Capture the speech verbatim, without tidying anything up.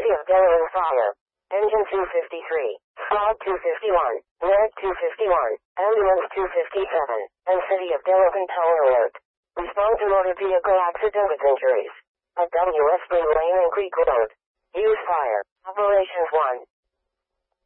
City of Delaware fire. Engine two fifty-three, Squad two fifty-one, Medic two fifty-one, Ambulance two fifty-seven, and City of Delaware Tower Alert. Respond to motor vehicle accident with injuries. At W S Spring Lane and Creek Road. Use fire. Operations one.